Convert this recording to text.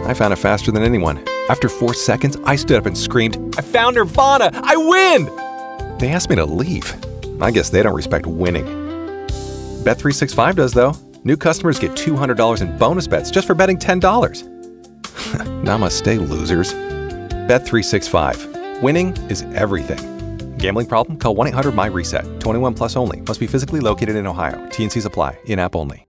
I found it faster than anyone. After 4 seconds, I stood up and screamed, "I found Nirvana! I win!" They asked me to leave. I guess they don't respect winning. Bet365 does, though. New customers get $200 in bonus bets just for betting $10. Namaste, losers. Bet365. Winning is everything. Gambling problem? Call 1-800-MY-RESET. 21 plus only. Must be physically located in Ohio. T&Cs apply. In-app only.